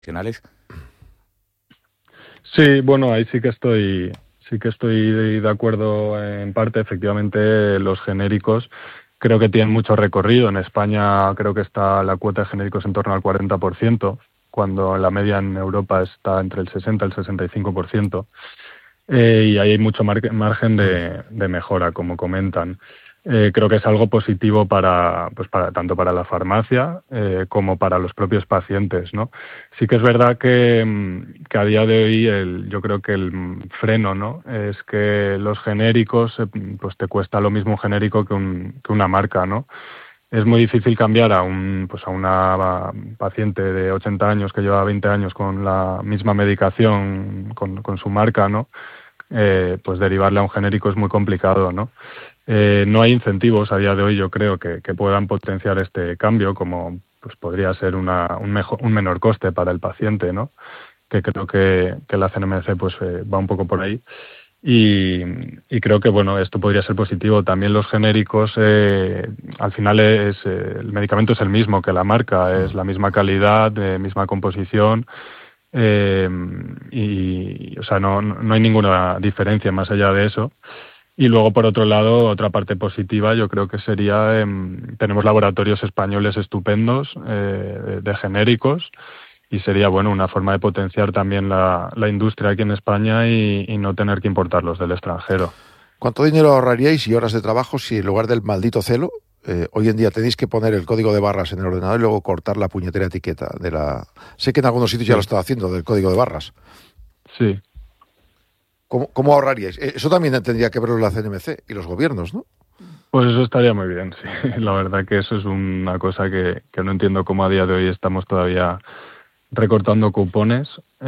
profesionales. Sí, bueno, ahí sí que estoy de acuerdo en parte. Efectivamente, los genéricos creo que tienen mucho recorrido. En España creo que está la cuota de genéricos en torno al 40%, cuando la media en Europa está entre el 60 y el 65%. Y ahí hay mucho margen de mejora, como comentan. Creo que es algo positivo para tanto para la farmacia como para los propios pacientes, ¿no? Sí que es verdad que a día de hoy yo creo que el freno, ¿no?, es que los genéricos pues te cuesta lo mismo un genérico que una marca, ¿no? Es muy difícil cambiar a una paciente de 80 años que lleva 20 años con la misma medicación, con su marca, ¿no? Pues derivarle a un genérico es muy complicado, ¿no? No hay incentivos a día de hoy, yo creo, que puedan potenciar este cambio, como pues podría ser un menor coste para el paciente, ¿no? Que creo que la CNMC pues va un poco por ahí. Y creo que bueno, esto podría ser positivo. También los genéricos, al final el medicamento es el mismo que la marca, es la misma calidad, misma composición, y o sea, no hay ninguna diferencia más allá de eso. Y luego, por otro lado, otra parte positiva yo creo que sería, tenemos laboratorios españoles estupendos de genéricos, y sería bueno una forma de potenciar también la industria aquí en España y no tener que importarlos del extranjero. ¿Cuánto dinero ahorraríais y horas de trabajo si en lugar del maldito celo, hoy en día tenéis que poner el código de barras en el ordenador y luego cortar la puñetera etiqueta de la... Sé que en algunos sitios ya lo está haciendo, del código de barras. Sí. ¿Cómo ahorraríais? Eso también tendría que verlo la CNMC y los gobiernos, ¿no? Pues eso estaría muy bien, sí. La verdad que eso es una cosa que no entiendo cómo a día de hoy estamos todavía recortando cupones,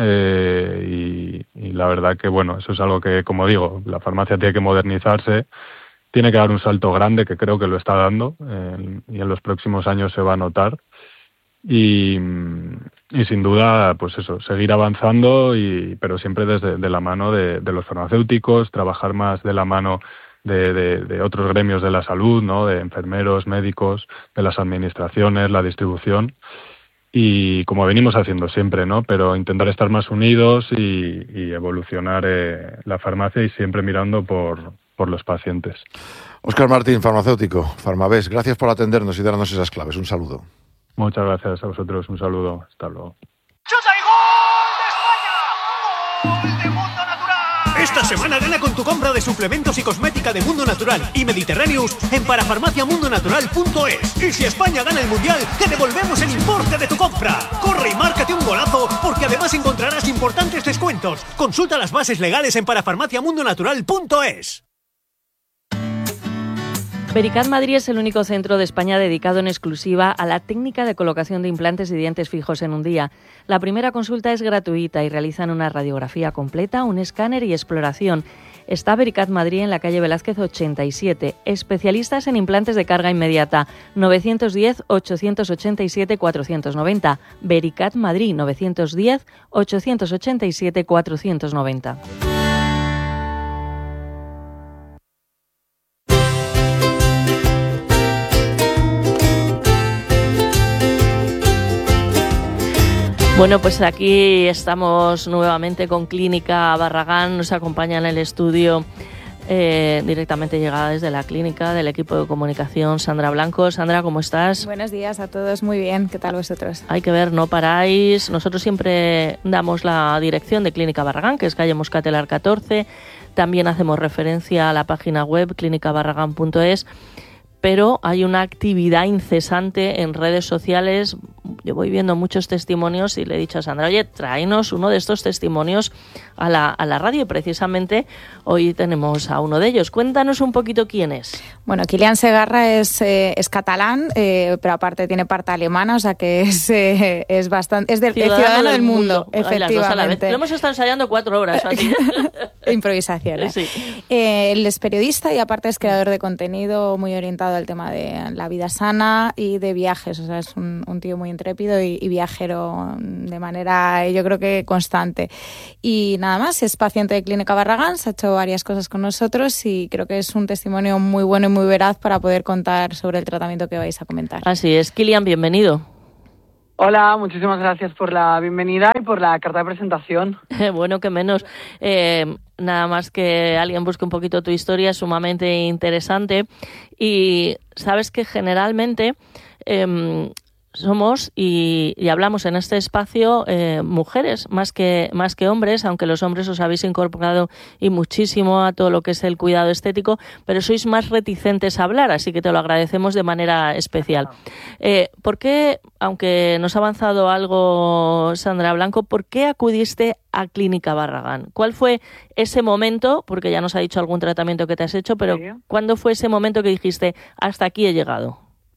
y la verdad que bueno, eso es algo que, como digo, la farmacia tiene que modernizarse, tiene que dar un salto grande, que creo que lo está dando, y en los próximos años se va a notar, y sin duda pues eso, seguir avanzando, pero siempre de la mano de los farmacéuticos, trabajar más de la mano de otros gremios de la salud, ¿no?, de enfermeros, médicos, de las administraciones, la distribución, y como venimos haciendo siempre, ¿no?, pero intentar estar más unidos y evolucionar la farmacia, y siempre mirando por los pacientes. Óscar Martín, farmacéutico, Farmavest, gracias por atendernos y darnos esas claves. Un saludo. Muchas gracias a vosotros, un saludo, hasta luego. ¡Chuta y gol de España! ¡Gol de Mundo Natural! Esta semana gana con tu compra de suplementos y cosmética de Mundo Natural y Mediterraneous en parafarmaciamundonatural.es. Y si España gana el Mundial, te devolvemos el importe de tu compra. Corre y márcate un golazo, porque además encontrarás importantes descuentos. Consulta las bases legales en parafarmaciamundonatural.es. Vericat Madrid es el único centro de España dedicado en exclusiva a la técnica de colocación de implantes y dientes fijos en un día. La primera consulta es gratuita y realizan una radiografía completa, un escáner y exploración. Está Vericat Madrid en la calle Velázquez 87. Especialistas en implantes de carga inmediata. 910-887-490. Vericat Madrid 910-887-490. Bueno, pues aquí estamos nuevamente con Clínica Barragán. Nos acompaña en el estudio, directamente llegada desde la clínica, del equipo de comunicación, Sandra Blanco. Sandra, ¿cómo estás? Buenos días a todos, muy bien. ¿Qué tal vosotros? Hay que ver, no paráis. Nosotros siempre damos la dirección de Clínica Barragán, que es calle Moscatelar 14. También hacemos referencia a la página web clínicabarragán.es. Pero hay una actividad incesante en redes sociales. Yo voy viendo muchos testimonios y le he dicho a Sandra, oye, tráenos uno de estos testimonios a la radio, y precisamente hoy tenemos a uno de ellos. Cuéntanos un poquito quién es. Bueno, Kilian Segarra es catalán, pero aparte tiene parte alemana, o sea que es ciudadano del mundo, efectivamente. Lo hemos estado ensayando 4 horas aquí. Improvisación, ¿eh? Sí. Él es periodista y aparte es creador de contenido muy orientado al tema de la vida sana y de viajes, o sea, es un tío muy intrépido y viajero de manera, yo creo que constante. Y nada más, es paciente de Clínica Barragán, se ha hecho varias cosas con nosotros y creo que es un testimonio muy bueno y muy veraz para poder contar sobre el tratamiento que vais a comentar. Así es. Kilian, bienvenido. Hola, muchísimas gracias por la bienvenida y por la carta de presentación. Bueno, que menos. Nada más que alguien busque un poquito tu historia, es sumamente interesante. Y sabes que generalmente somos y hablamos en este espacio mujeres más que hombres, aunque los hombres os habéis incorporado y muchísimo a todo lo que es el cuidado estético, pero sois más reticentes a hablar, así que te lo agradecemos de manera especial. ¿Por qué, aunque nos ha avanzado algo Sandra Blanco, por qué acudiste a Clínica Barragán? ¿Cuál fue ese momento? Porque ya nos ha dicho algún tratamiento que te has hecho, pero ¿cuándo fue ese momento que dijiste, hasta aquí he llegado?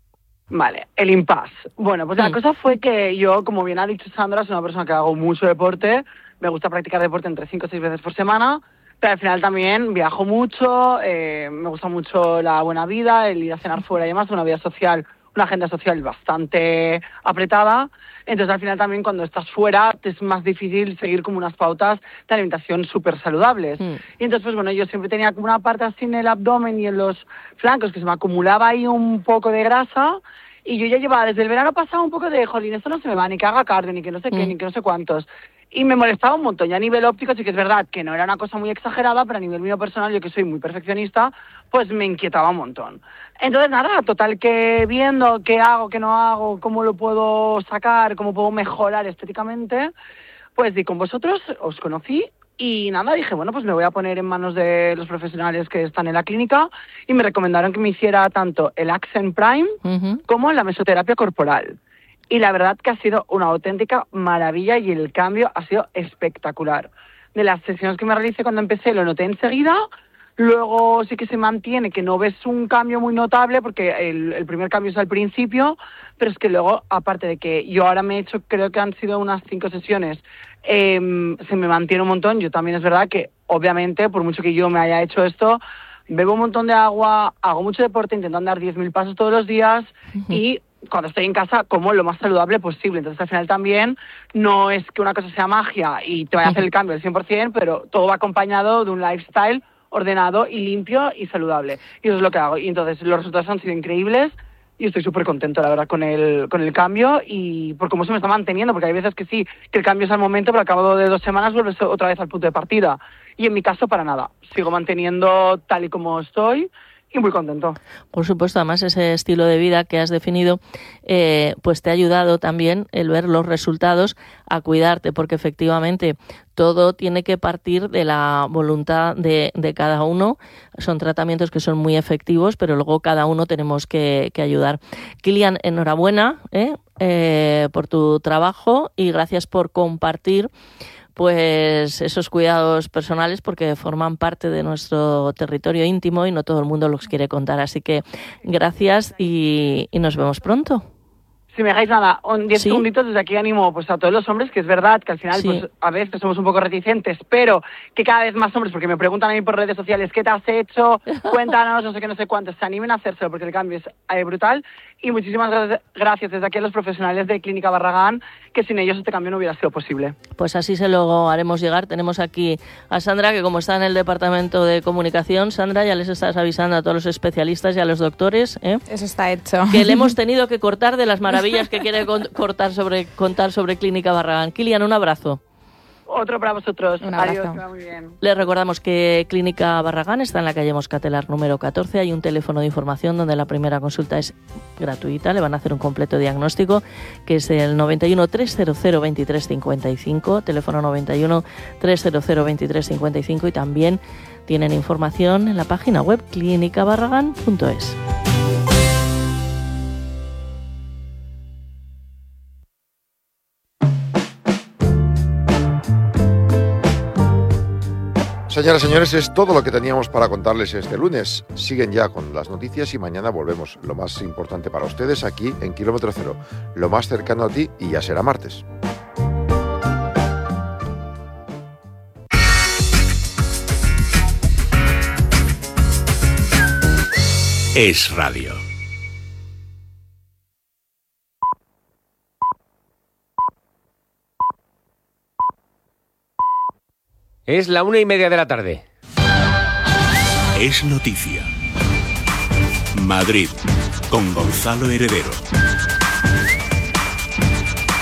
Vale, el impasse. Bueno, pues la cosa fue que yo, como bien ha dicho Sandra, soy una persona que hago mucho deporte, me gusta practicar deporte entre 5 o 6 veces por semana, pero al final también viajo mucho, me gusta mucho la buena vida, el ir a cenar fuera y demás, una vida social, una agenda social bastante apretada. Entonces al final también cuando estás fuera te es más difícil seguir como unas pautas de alimentación súper saludables. Y entonces pues bueno, yo siempre tenía como una parte así en el abdomen y en los flancos que se me acumulaba ahí un poco de grasa, y yo ya llevaba desde el verano pasado un poco de, jolín, esto no se me va, ni que haga cardio, ni que no sé qué, ni que no sé cuántos. Y me molestaba un montón. Y a nivel óptico sí que es verdad que no era una cosa muy exagerada, pero a nivel mío personal, yo que soy muy perfeccionista, pues me inquietaba un montón. Entonces nada, total que viendo qué hago, qué no hago, cómo lo puedo sacar, cómo puedo mejorar estéticamente, pues di con vosotros, os conocí y nada, dije, bueno, pues me voy a poner en manos de los profesionales que están en la clínica y me recomendaron que me hiciera tanto el Accent Prime como la mesoterapia corporal. Y la verdad que ha sido una auténtica maravilla y el cambio ha sido espectacular. De las sesiones que me realicé cuando empecé lo noté enseguida, luego sí que se mantiene, que no ves un cambio muy notable porque el primer cambio es al principio, pero es que luego, aparte de que yo ahora me he hecho, creo que han sido unas 5 sesiones, se me mantiene un montón. Yo también es verdad que, obviamente, por mucho que yo me haya hecho esto, bebo un montón de agua, hago mucho deporte, intento andar 10.000 pasos todos los días y cuando estoy en casa como lo más saludable posible. Entonces al final también no es que una cosa sea magia y te vaya a hacer el cambio al 100%, pero todo va acompañado de un lifestyle ordenado y limpio y saludable. Y eso es lo que hago. Y entonces los resultados han sido increíbles y estoy súper contento, la verdad, con el cambio y por cómo se me está manteniendo, porque hay veces que sí, que el cambio es al momento, pero al cabo de 2 semanas vuelves otra vez al punto de partida. Y en mi caso, para nada. Sigo manteniendo tal y como estoy y muy contento. Por supuesto, además ese estilo de vida que has definido pues te ha ayudado también el ver los resultados a cuidarte, porque efectivamente todo tiene que partir de la voluntad de cada uno. Son tratamientos que son muy efectivos, pero luego cada uno tenemos que ayudar. Kilian, enhorabuena por tu trabajo y gracias por compartir pues esos cuidados personales, porque forman parte de nuestro territorio íntimo y no todo el mundo los quiere contar. Así que gracias y nos vemos pronto. Si me dejáis nada, 10 segunditos, desde aquí animo pues a todos los hombres, que es verdad que al final pues a veces somos un poco reticentes, pero que cada vez más hombres, porque me preguntan a mí por redes sociales, ¿qué te has hecho? Cuéntanos, no sé qué, no sé cuántos, se animen a hacérselo porque el cambio es brutal. Y muchísimas gracias desde aquí a los profesionales de Clínica Barragán, que sin ellos este cambio no hubiera sido posible. Pues así se lo haremos llegar. Tenemos aquí a Sandra, que como está en el departamento de comunicación, Sandra, ya les estás avisando a todos los especialistas y a los doctores, Eso está hecho. Que le hemos tenido que cortar de las maravillas que quiere contar sobre Clínica Barragán. Kilian, un abrazo. Otro para vosotros. Un abrazo. Adiós, que va muy bien. Les recordamos que Clínica Barragán está en la calle Moscatelar número 14. Hay un teléfono de información donde la primera consulta es gratuita. Le van a hacer un completo diagnóstico, que es el 91 300 2355, teléfono 91 300 2355, y también tienen información en la página web clinicabarragán.es. Señoras y señores, es todo lo que teníamos para contarles este lunes. Siguen ya con las noticias y mañana volvemos. Lo más importante para ustedes aquí en Kilómetro Cero, lo más cercano a ti, y ya será martes. Es Radio. Es la 1:30 de la tarde. Es noticia. Madrid, con Gonzalo Heredero.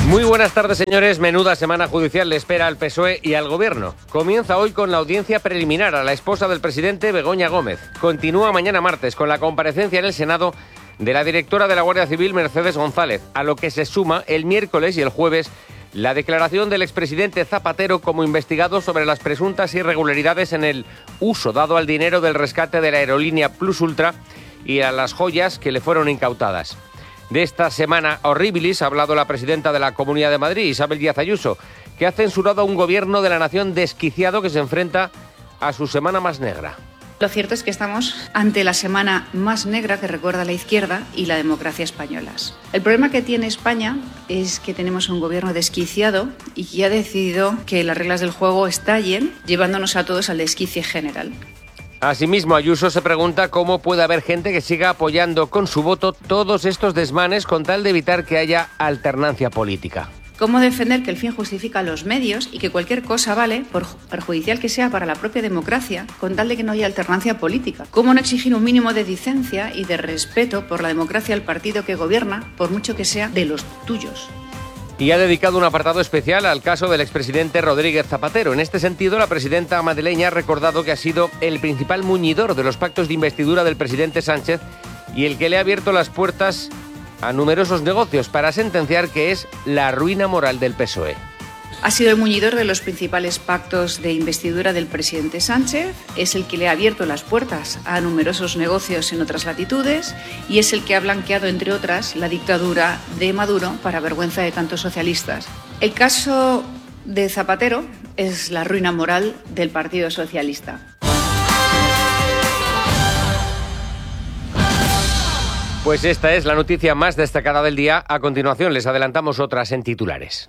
Muy buenas tardes, señores. Menuda semana judicial le espera al PSOE y al Gobierno. Comienza hoy con la audiencia preliminar a la esposa del presidente, Begoña Gómez. Continúa mañana martes con la comparecencia en el Senado de la directora de la Guardia Civil, Mercedes González, a lo que se suma el miércoles y el jueves la declaración del expresidente Zapatero como investigado sobre las presuntas irregularidades en el uso dado al dinero del rescate de la aerolínea Plus Ultra y a las joyas que le fueron incautadas. De esta semana horribilis ha hablado la presidenta de la Comunidad de Madrid, Isabel Díaz Ayuso, que ha censurado a un gobierno de la nación desquiciado que se enfrenta a su semana más negra. Lo cierto es que estamos ante la semana más negra que recuerda la izquierda y la democracia españolas. El problema que tiene España es que tenemos un gobierno desquiciado y que ha decidido que las reglas del juego estallen, llevándonos a todos al desquicie general. Asimismo, Ayuso se pregunta cómo puede haber gente que siga apoyando con su voto todos estos desmanes con tal de evitar que haya alternancia política. ¿Cómo defender que el fin justifica los medios y que cualquier cosa vale, por perjudicial que sea para la propia democracia, con tal de que no haya alternancia política? ¿Cómo no exigir un mínimo de decencia y de respeto por la democracia al partido que gobierna, por mucho que sea de los tuyos? Y ha dedicado un apartado especial al caso del expresidente Rodríguez Zapatero. En este sentido, la presidenta madrileña ha recordado que ha sido el principal muñidor de los pactos de investidura del presidente Sánchez y el que le ha abierto las puertas a numerosos negocios para sentenciar que es la ruina moral del PSOE. Ha sido el muñidor de los principales pactos de investidura del presidente Sánchez, es el que le ha abierto las puertas a numerosos negocios en otras latitudes y es el que ha blanqueado, entre otras, la dictadura de Maduro para vergüenza de tantos socialistas. El caso de Zapatero es la ruina moral del Partido Socialista. Pues esta es la noticia más destacada del día. A continuación les adelantamos otras en titulares.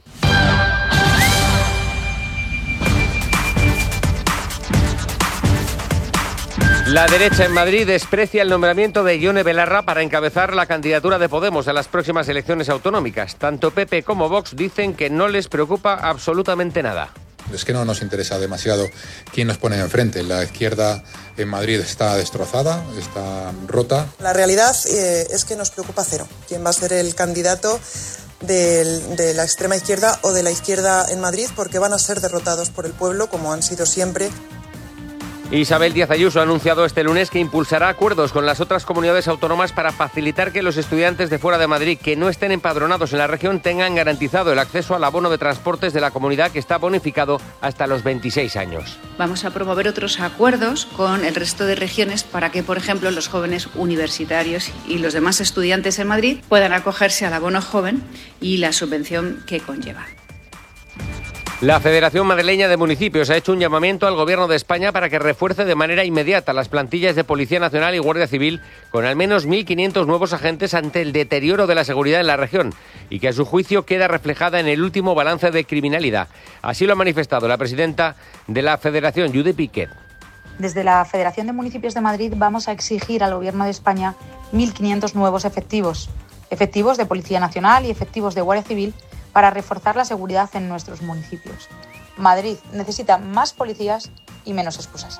La derecha en Madrid desprecia el nombramiento de Ione Belarra para encabezar la candidatura de Podemos a las próximas elecciones autonómicas. Tanto PP como Vox dicen que no les preocupa absolutamente nada. Es que no nos interesa demasiado quién nos pone enfrente. La izquierda en Madrid está destrozada, está rota. La realidad es que nos preocupa cero quién va a ser el candidato de la extrema izquierda o de la izquierda en Madrid, porque van a ser derrotados por el pueblo, como han sido siempre. Isabel Díaz Ayuso ha anunciado este lunes que impulsará acuerdos con las otras comunidades autónomas para facilitar que los estudiantes de fuera de Madrid que no estén empadronados en la región tengan garantizado el acceso al abono de transportes de la comunidad, que está bonificado hasta los 26 años. Vamos a promover otros acuerdos con el resto de regiones para que, por ejemplo, los jóvenes universitarios y los demás estudiantes en Madrid puedan acogerse al abono joven y la subvención que conlleva. La Federación Madrileña de Municipios ha hecho un llamamiento al Gobierno de España para que refuerce de manera inmediata las plantillas de Policía Nacional y Guardia Civil con al menos 1.500 nuevos agentes ante el deterioro de la seguridad en la región y que a su juicio queda reflejada en el último balance de criminalidad. Así lo ha manifestado la presidenta de la Federación, Jude Piquet. Desde la Federación de Municipios de Madrid vamos a exigir al Gobierno de España 1.500 nuevos efectivos de Policía Nacional y efectivos de Guardia Civil para reforzar la seguridad en nuestros municipios. Madrid necesita más policías y menos excusas.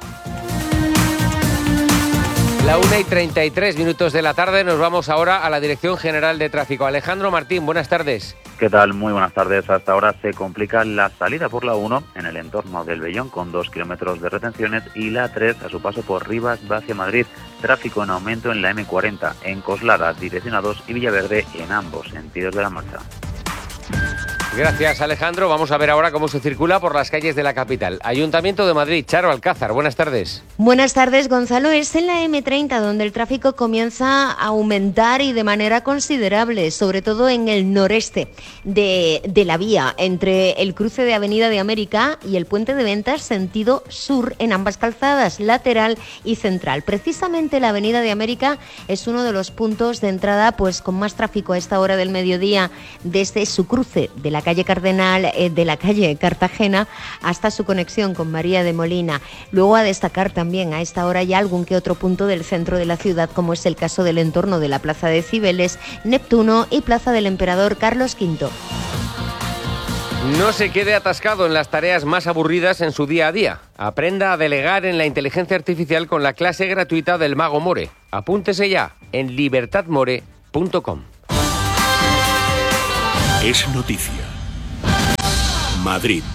La 1:33 de la tarde, nos vamos ahora a la Dirección General de Tráfico. Alejandro Martín, buenas tardes. ¿Qué tal? Muy buenas tardes. Hasta ahora se complica la salida por la 1 en el entorno del Vellón con 2 kilómetros de retenciones y la 3 a su paso por Rivas va hacia Madrid. Tráfico en aumento en la M40, en Coslada, dirección a 2 y Villaverde en ambos sentidos de la marcha. Gracias, Alejandro. Vamos a ver ahora cómo se circula por las calles de la capital. Ayuntamiento de Madrid, Charo Alcázar, buenas tardes. Buenas tardes, Gonzalo. Es en la M30 donde el tráfico comienza a aumentar y de manera considerable, sobre todo en el noreste de la vía, entre el cruce de Avenida de América y el Puente de Ventas, sentido sur, en ambas calzadas, lateral y central. Precisamente la Avenida de América es uno de los puntos de entrada pues con más tráfico a esta hora del mediodía, desde su cruce de la calle Cardenal, de la calle Cartagena, hasta su conexión con María de Molina. Luego a destacar también a esta hora ya algún que otro punto del centro de la ciudad, como es el caso del entorno de la Plaza de Cibeles, Neptuno y Plaza del Emperador Carlos V. No se quede atascado en las tareas más aburridas en su día a día. Aprenda a delegar en la inteligencia artificial con la clase gratuita del Mago More. Apúntese ya en libertadmore.com. Es noticia. Madrid.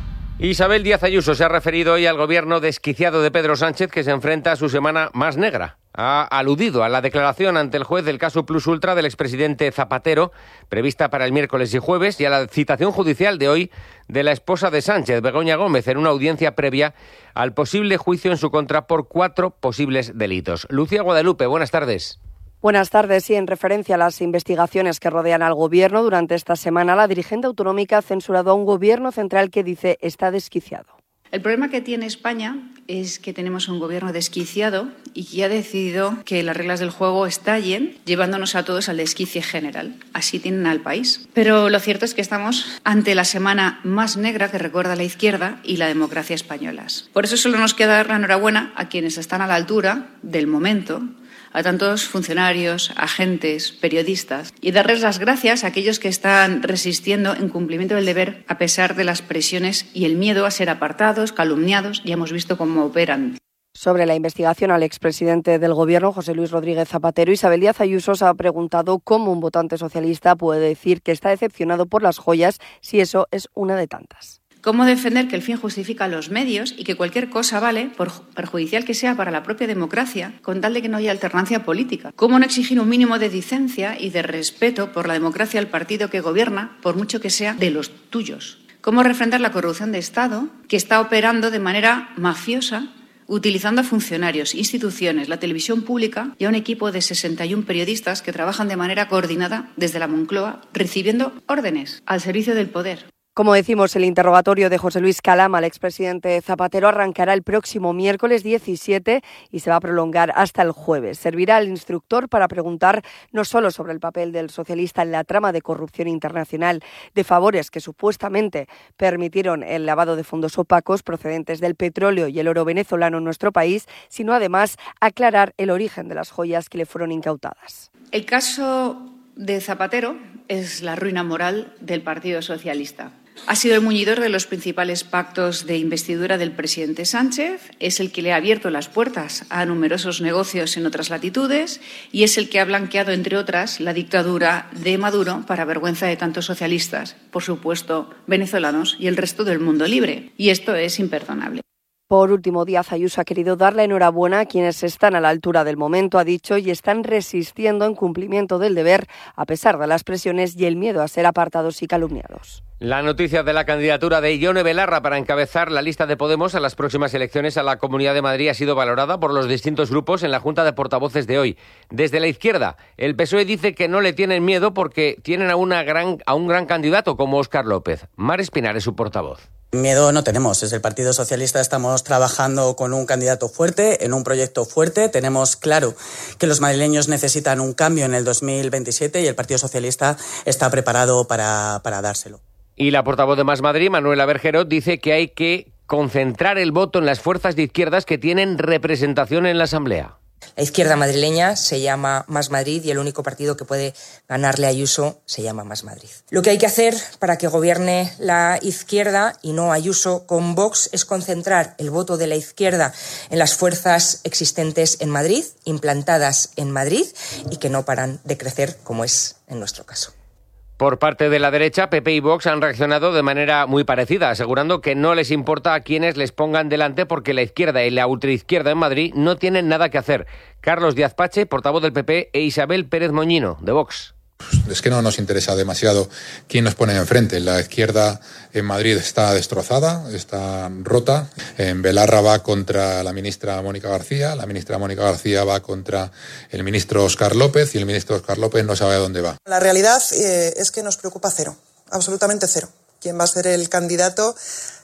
Isabel Díaz Ayuso se ha referido hoy al gobierno desquiciado de Pedro Sánchez, que se enfrenta a su semana más negra. Ha aludido a la declaración ante el juez del caso Plus Ultra del expresidente Zapatero, prevista para el miércoles y jueves, y a la citación judicial de hoy de la esposa de Sánchez, Begoña Gómez, en una audiencia previa al posible juicio en su contra por 4 posibles delitos. Lucía Guadalupe, buenas tardes. Buenas tardes. Y en referencia a las investigaciones que rodean al Gobierno, durante esta semana la dirigente autonómica ha censurado a un Gobierno central que dice está desquiciado. El problema que tiene España es que tenemos un gobierno desquiciado y que ha decidido que las reglas del juego estallen, llevándonos a todos al desquicie general. Así tienen al país. Pero lo cierto es que estamos ante la semana más negra que recuerda la izquierda y la democracia españolas. Por eso solo nos queda dar la enhorabuena a quienes están a la altura del momento, a tantos funcionarios, agentes, periodistas, y darles las gracias a aquellos que están resistiendo en cumplimiento del deber a pesar de las presiones y el miedo a ser apartados, calumniados. Ya hemos visto cómo operan. Sobre la investigación al expresidente del Gobierno, José Luis Rodríguez Zapatero, Isabel Díaz Ayuso se ha preguntado cómo un votante socialista puede decir que está decepcionado por las joyas si eso es una de tantas. ¿Cómo defender que el fin justifica los medios y que cualquier cosa vale, por perjudicial que sea para la propia democracia, con tal de que no haya alternancia política? ¿Cómo no exigir un mínimo de decencia y de respeto por la democracia al partido que gobierna, por mucho que sea de los tuyos? ¿Cómo refrendar la corrupción de Estado que está operando de manera mafiosa, utilizando a funcionarios, instituciones, la televisión pública y a un equipo de 61 periodistas que trabajan de manera coordinada desde la Moncloa, recibiendo órdenes al servicio del poder? Como decimos, el interrogatorio de José Luis Calama al expresidente Zapatero arrancará el próximo miércoles 17 y se va a prolongar hasta el jueves. Servirá al instructor para preguntar no solo sobre el papel del socialista en la trama de corrupción internacional de favores que supuestamente permitieron el lavado de fondos opacos procedentes del petróleo y el oro venezolano en nuestro país, sino además aclarar el origen de las joyas que le fueron incautadas. El caso de Zapatero es la ruina moral del Partido Socialista. Ha sido el muñidor de los principales pactos de investidura del presidente Sánchez, es el que le ha abierto las puertas a numerosos negocios en otras latitudes y es el que ha blanqueado, entre otras, la dictadura de Maduro para vergüenza de tantos socialistas, por supuesto venezolanos y el resto del mundo libre. Y esto es imperdonable. Por último, Díaz Ayuso ha querido dar la enhorabuena a quienes están a la altura del momento, ha dicho, y están resistiendo en cumplimiento del deber, a pesar de las presiones y el miedo a ser apartados y calumniados. La noticia de la candidatura de Ione Belarra para encabezar la lista de Podemos a las próximas elecciones a la Comunidad de Madrid ha sido valorada por los distintos grupos en la Junta de Portavoces de hoy. Desde la izquierda, el PSOE dice que no le tienen miedo porque tienen a un gran candidato como Óscar López. Mar Espinar es su portavoz. Miedo no tenemos. Desde el Partido Socialista estamos trabajando con un candidato fuerte, en un proyecto fuerte. Tenemos claro que los madrileños necesitan un cambio en el 2027 y el Partido Socialista está preparado para dárselo. Y la portavoz de Más Madrid, Manuela Bergerot, dice que hay que concentrar el voto en las fuerzas de izquierdas que tienen representación en la Asamblea. La izquierda madrileña se llama Más Madrid y el único partido que puede ganarle a Ayuso se llama Más Madrid. Lo que hay que hacer para que gobierne la izquierda y no Ayuso con Vox es concentrar el voto de la izquierda en las fuerzas existentes en Madrid, implantadas en Madrid y que no paran de crecer como es en nuestro caso. Por parte de la derecha, PP y Vox han reaccionado de manera muy parecida, asegurando que no les importa a quienes les pongan delante porque la izquierda y la ultraizquierda en Madrid no tienen nada que hacer. Carlos Díaz Pache, portavoz del PP, e Isabel Pérez Moñino, de Vox. Es que no nos interesa demasiado quién nos pone enfrente. La izquierda en Madrid está destrozada, está rota. Belarra va contra la ministra Mónica García, la ministra Mónica García va contra el ministro Óscar López y el ministro Óscar López no sabe a dónde va. La realidad es que nos preocupa cero, absolutamente cero. ¿Quién va a ser el candidato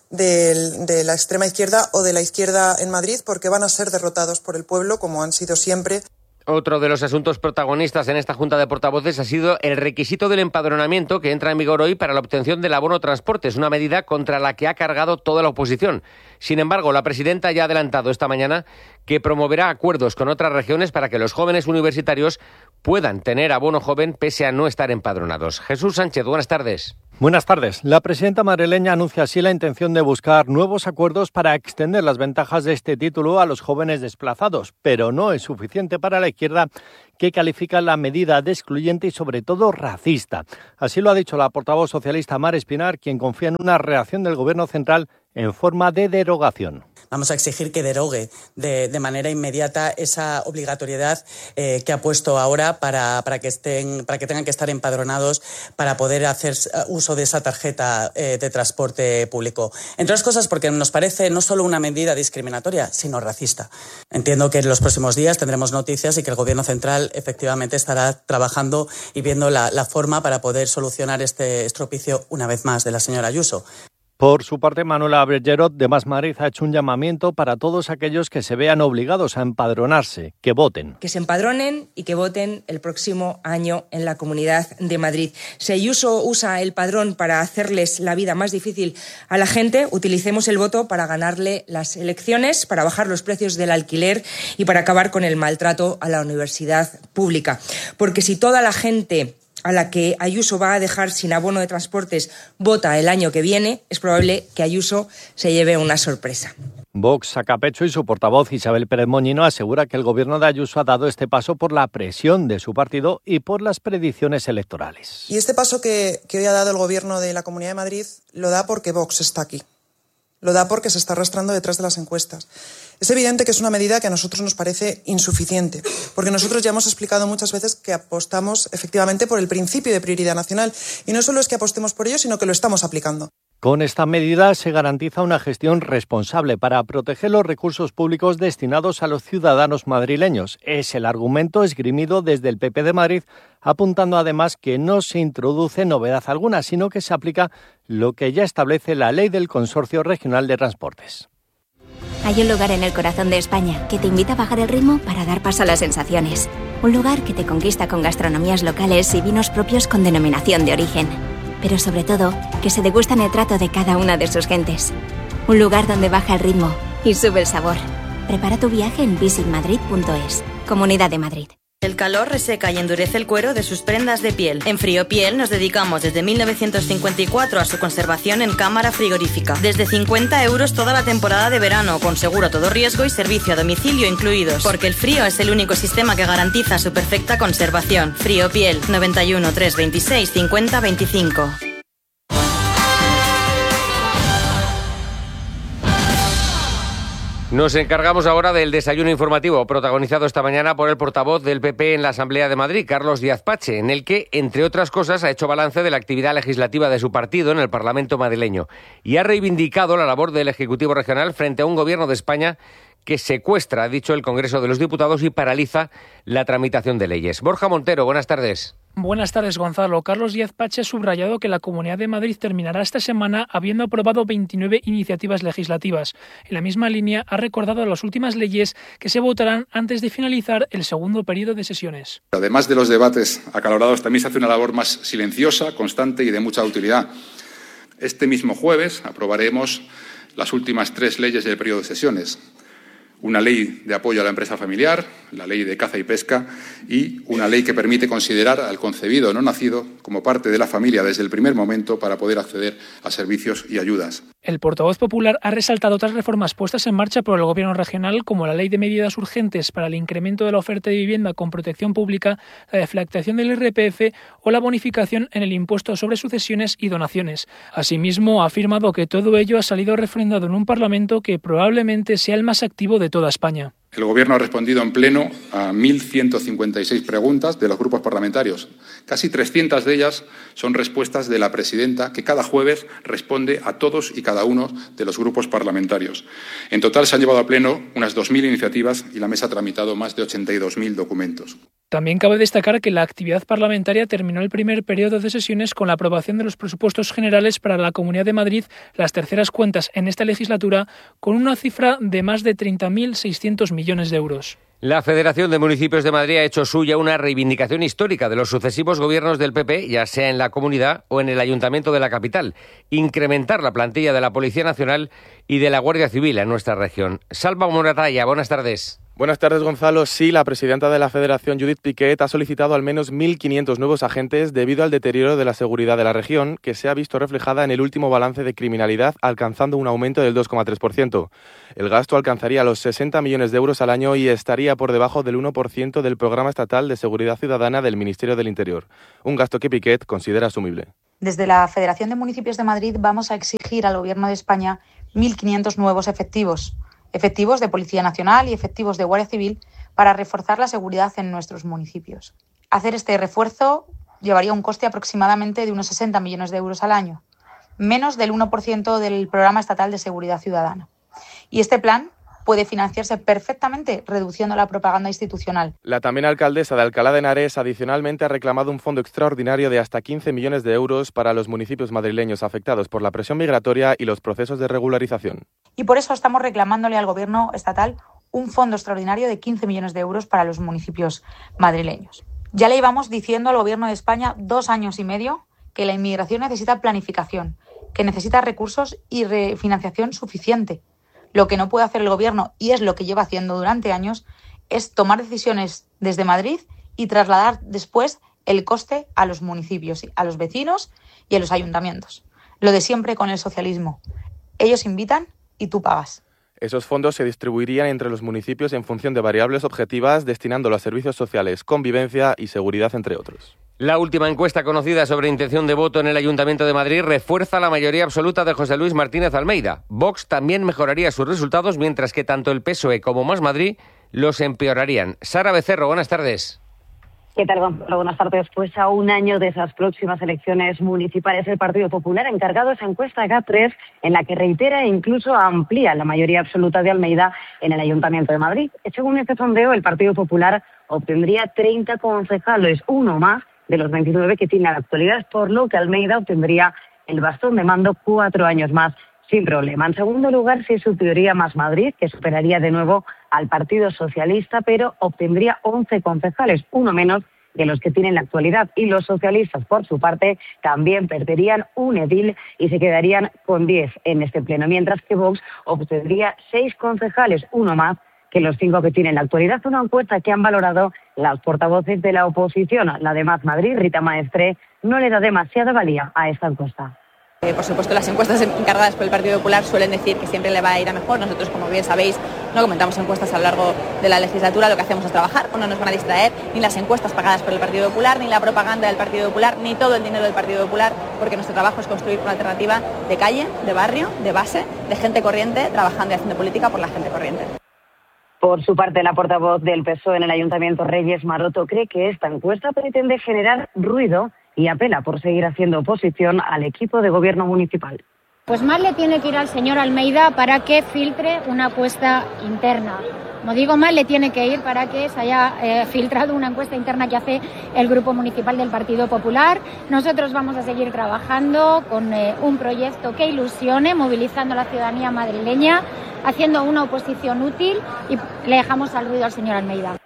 de la extrema izquierda o de la izquierda en Madrid? Porque van a ser derrotados por el pueblo, como han sido siempre. Otro de los asuntos protagonistas en esta Junta de Portavoces ha sido el requisito del empadronamiento que entra en vigor hoy para la obtención del abono transporte. Es una medida contra la que ha cargado toda la oposición. Sin embargo, la presidenta ya ha adelantado esta mañana que promoverá acuerdos con otras regiones para que los jóvenes universitarios puedan tener abono joven pese a no estar empadronados. Jesús Sánchez, buenas tardes. Buenas tardes. La presidenta madrileña anuncia así la intención de buscar nuevos acuerdos para extender las ventajas de este título a los jóvenes desplazados, pero no es suficiente para la izquierda, que califica la medida de excluyente y sobre todo racista. Así lo ha dicho la portavoz socialista Mar Espinar, quien confía en una reacción del Gobierno central en forma de derogación. Vamos a exigir que derogue de manera inmediata esa obligatoriedad que ha puesto ahora para que tengan que estar empadronados para poder hacer uso de esa tarjeta de transporte público. Entre otras cosas porque nos parece no solo una medida discriminatoria, sino racista. Entiendo que en los próximos días tendremos noticias y que el Gobierno central efectivamente estará trabajando y viendo la forma para poder solucionar este estropicio una vez más de la señora Ayuso. Por su parte, Manuela Bergerot, de Más Madrid, ha hecho un llamamiento para todos aquellos que se vean obligados a empadronarse, que voten. Que se empadronen y que voten el próximo año en la Comunidad de Madrid. Si Ayuso usa el padrón para hacerles la vida más difícil a la gente, utilicemos el voto para ganarle las elecciones, para bajar los precios del alquiler y para acabar con el maltrato a la universidad pública. Porque si toda la gente a la que Ayuso va a dejar sin abono de transportes vota el año que viene, es probable que Ayuso se lleve una sorpresa. Vox saca pecho y su portavoz Isabel Pérez Moñino asegura que el gobierno de Ayuso ha dado este paso por la presión de su partido y por las predicciones electorales. Y este paso que hoy ha dado el gobierno de la Comunidad de Madrid lo da porque Vox está aquí. Lo da porque se está arrastrando detrás de las encuestas. Es evidente que es una medida que a nosotros nos parece insuficiente, porque nosotros ya hemos explicado muchas veces que apostamos efectivamente por el principio de prioridad nacional. Y no solo es que apostemos por ello, sino que lo estamos aplicando. Con esta medida se garantiza una gestión responsable para proteger los recursos públicos destinados a los ciudadanos madrileños. Es el argumento esgrimido desde el PP de Madrid, apuntando además que no se introduce novedad alguna, sino que se aplica lo que ya establece la ley del Consorcio Regional de Transportes. Hay un lugar en el corazón de España que te invita a bajar el ritmo para dar paso a las sensaciones. Un lugar que te conquista con gastronomías locales y vinos propios con denominación de origen. Pero sobre todo, que se degustan el trato de cada una de sus gentes. Un lugar donde baja el ritmo y sube el sabor. Prepara tu viaje en visitmadrid.es. Comunidad de Madrid. El calor reseca y endurece el cuero de sus prendas de piel. En Friopiel nos dedicamos desde 1954 a su conservación en cámara frigorífica. Desde 50 € toda la temporada de verano, con seguro a todo riesgo y servicio a domicilio incluidos. Porque el frío es el único sistema que garantiza su perfecta conservación. Friopiel, 91 326 50 25. Nos encargamos ahora del desayuno informativo protagonizado esta mañana por el portavoz del PP en la Asamblea de Madrid, Carlos Díaz Pache, en el que, entre otras cosas, ha hecho balance de la actividad legislativa de su partido en el Parlamento madrileño y ha reivindicado la labor del Ejecutivo regional frente a un gobierno de España que secuestra, ha dicho, el Congreso de los Diputados y paraliza la tramitación de leyes. Borja Montero, buenas tardes. Buenas tardes, Gonzalo. Carlos Díaz Pache ha subrayado que la Comunidad de Madrid terminará esta semana habiendo aprobado 29 iniciativas legislativas. En la misma línea, ha recordado las últimas leyes que se votarán antes de finalizar el segundo periodo de sesiones. Además de los debates acalorados, también se hace una labor más silenciosa, constante y de mucha utilidad. Este mismo jueves aprobaremos las últimas 3 leyes del periodo de sesiones. Una ley de apoyo a la empresa familiar, la ley de caza y pesca y una ley que permite considerar al concebido no nacido como parte de la familia desde el primer momento para poder acceder a servicios y ayudas. El portavoz popular ha resaltado otras reformas puestas en marcha por el Gobierno regional, como la Ley de Medidas Urgentes para el incremento de la oferta de vivienda con protección pública, la deflactación del IRPF o la bonificación en el impuesto sobre sucesiones y donaciones. Asimismo, ha afirmado que todo ello ha salido refrendado en un Parlamento que probablemente sea el más activo de toda España. El Gobierno ha respondido en pleno a 1.156 preguntas de los grupos parlamentarios. Casi 300 de ellas son respuestas de la presidenta, que cada jueves responde a todos y cada uno de los grupos parlamentarios. En total se han llevado a pleno unas 2.000 iniciativas y la mesa ha tramitado más de 82.000 documentos. También cabe destacar que la actividad parlamentaria terminó el primer periodo de sesiones con la aprobación de los presupuestos generales para la Comunidad de Madrid, las terceras cuentas en esta legislatura, con una cifra de más de 30.600 millones de euros. La Federación de Municipios de Madrid ha hecho suya una reivindicación histórica de los sucesivos gobiernos del PP, ya sea en la comunidad o en el Ayuntamiento de la capital: incrementar la plantilla de la Policía Nacional y de la Guardia Civil en nuestra región. Salva Moratalla, buenas tardes. Buenas tardes, Gonzalo. Sí, la presidenta de la Federación, Judith Piquet, ha solicitado al menos 1.500 nuevos agentes debido al deterioro de la seguridad de la región, que se ha visto reflejada en el último balance de criminalidad, alcanzando un aumento del 2,3%. El gasto alcanzaría los 60 millones de euros al año y estaría por debajo del 1% del Programa Estatal de Seguridad Ciudadana del Ministerio del Interior, un gasto que Piquet considera asumible. Desde la Federación de Municipios de Madrid vamos a exigir al Gobierno de España 1.500 nuevos efectivos de Policía Nacional y efectivos de Guardia Civil para reforzar la seguridad en nuestros municipios. Hacer este refuerzo llevaría un coste aproximadamente de unos 60 millones de euros al año, menos del 1% del Programa Estatal de Seguridad Ciudadana. Y este plan puede financiarse perfectamente reduciendo la propaganda institucional. La también alcaldesa de Alcalá de Henares adicionalmente ha reclamado un fondo extraordinario de hasta 15 millones de euros para los municipios madrileños afectados por la presión migratoria y los procesos de regularización. Y por eso estamos reclamándole al Gobierno estatal un fondo extraordinario de 15 millones de euros para los municipios madrileños. Ya le íbamos diciendo al Gobierno de España 2 años y medio que la inmigración necesita planificación, que necesita recursos y refinanciación suficiente. Lo que no puede hacer el Gobierno, y es lo que lleva haciendo durante años, es tomar decisiones desde Madrid y trasladar después el coste a los municipios, a los vecinos y a los ayuntamientos. Lo de siempre con el socialismo. Ellos invitan y tú pagas. Esos fondos se distribuirían entre los municipios en función de variables objetivas, destinándolo a servicios sociales, convivencia y seguridad, entre otros. La última encuesta conocida sobre intención de voto en el Ayuntamiento de Madrid refuerza la mayoría absoluta de José Luis Martínez Almeida. Vox también mejoraría sus resultados, mientras que tanto el PSOE como Más Madrid los empeorarían. Sara Becerro, buenas tardes. ¿Qué tal, Gonzalo? Buenas tardes. Pues a un año de esas próximas elecciones municipales, el Partido Popular ha encargado esa encuesta GAT3 en la que reitera e incluso amplía la mayoría absoluta de Almeida en el Ayuntamiento de Madrid. Según este sondeo, el Partido Popular obtendría 30 concejales, uno más de los 29 que tiene en la actualidad, por lo que Almeida obtendría el bastón de mando 4 años más sin problema. En segundo lugar, sí superaría Más Madrid, que superaría de nuevo al Partido Socialista, pero obtendría 11 concejales, uno menos de los que tiene en la actualidad. Y los socialistas, por su parte, también perderían un edil y se quedarían con 10 en este pleno, mientras que Vox obtendría 6 concejales, uno más que los 5 que tiene en la actualidad. Una encuesta que han valorado las portavoces de la oposición. La de Más Madrid, Rita Maestre, no le da demasiada valía a esta encuesta. Por supuesto, las encuestas encargadas por el Partido Popular suelen decir que siempre le va a ir a mejor. Nosotros, como bien sabéis, no comentamos encuestas a lo largo de la legislatura. Lo que hacemos es trabajar, no nos van a distraer ni las encuestas pagadas por el Partido Popular, ni la propaganda del Partido Popular, ni todo el dinero del Partido Popular, porque nuestro trabajo es construir una alternativa de calle, de barrio, de base, de gente corriente, trabajando y haciendo política por la gente corriente. Por su parte, la portavoz del PSOE en el Ayuntamiento, Reyes Maroto, cree que esta encuesta pretende generar ruido y apela por seguir haciendo oposición al equipo de gobierno municipal. Pues más le tiene que ir al señor Almeida para que filtre una encuesta interna. Como digo, más le tiene que ir para que se haya filtrado una encuesta interna que hace el Grupo Municipal del Partido Popular. Nosotros vamos a seguir trabajando con un proyecto que ilusione, movilizando a la ciudadanía madrileña, haciendo una oposición útil, y le dejamos al ruido al señor Almeida.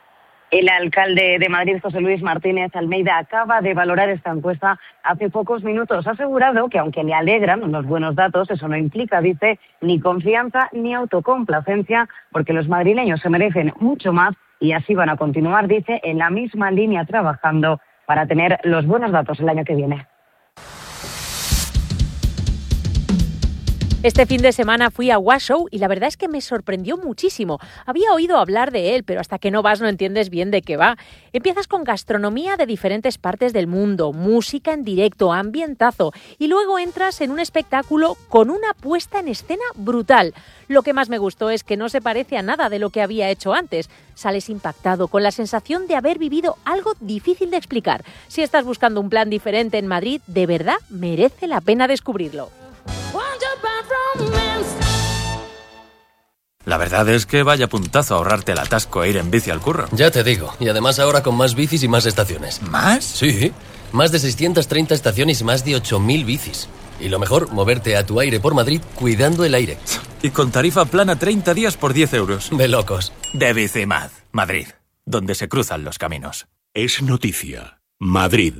El alcalde de Madrid, José Luis Martínez Almeida, acaba de valorar esta encuesta hace pocos minutos. Ha asegurado que, aunque le alegran los buenos datos, eso no implica, dice, ni confianza ni autocomplacencia, porque los madrileños se merecen mucho más y así van a continuar, dice, en la misma línea trabajando para tener los buenos datos el año que viene. Este fin de semana fui a Washoe y la verdad es que me sorprendió muchísimo. Había oído hablar de él, pero hasta que no vas no entiendes bien de qué va. Empiezas con gastronomía de diferentes partes del mundo, música en directo, ambientazo, y luego entras en un espectáculo con una puesta en escena brutal. Lo que más me gustó es que no se parece a nada de lo que había hecho antes. Sales impactado, con la sensación de haber vivido algo difícil de explicar. Si estás buscando un plan diferente en Madrid, de verdad merece la pena descubrirlo. La verdad es que vaya puntazo ahorrarte el atasco e ir en bici al curro. Ya te digo, y además ahora con más bicis y más estaciones. ¿Más? Sí, más de 630 estaciones y más de 8.000 bicis. Y lo mejor, moverte a tu aire por Madrid cuidando el aire. Y con tarifa plana 30 días por 10 euros. De locos. De Bicimad, Madrid, donde se cruzan los caminos. Es noticia. Madrid.